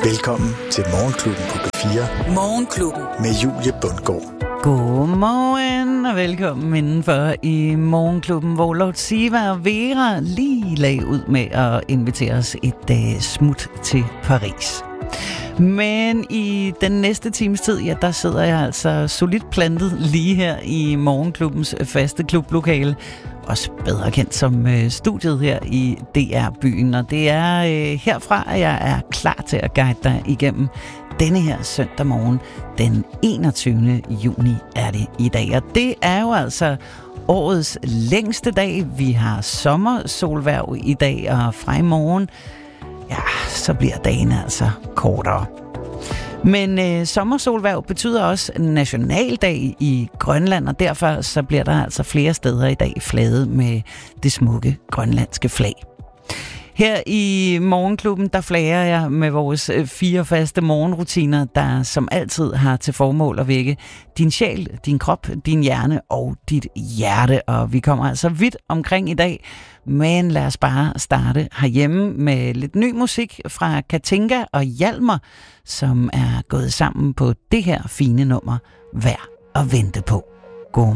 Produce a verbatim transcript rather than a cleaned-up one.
Velkommen til Morgenklubben på P fire. Morgenklubben med Julie Bundgaard. Godmorgen og velkommen indenfor i Morgenklubben, hvor Lord Siva og Vera lige lagde ud med at invitere os et uh, smut til Paris. Men i den næste times tid, ja, der sidder jeg altså solidt plantet lige her i Morgenklubbens faste klublokale. Også bedre kendt som øh, studiet her i D R-byen. Og det er øh, herfra, at jeg er klar til at guide dig igennem denne her søndag morgen. Den enogtyvende juni er det i dag. Og det er jo altså årets længste dag. Vi har sommersolværv i dag, og fra i morgen, ja, så bliver dagen altså kortere. Men øh, sommersolværv betyder også nationaldag i Grønland, og derfor så bliver der altså flere steder i dag flaget med det smukke grønlandske flag. Her i Morgenklubben, der flager jeg med vores fire faste morgenrutiner, der som altid har til formål at vække din sjæl, din krop, din hjerne og dit hjerte. Og vi kommer altså vidt omkring i dag, men lad os bare starte herhjemme med lidt ny musik fra Katinka og Hjalmar, som er gået sammen på det her fine nummer, Værd at vente på.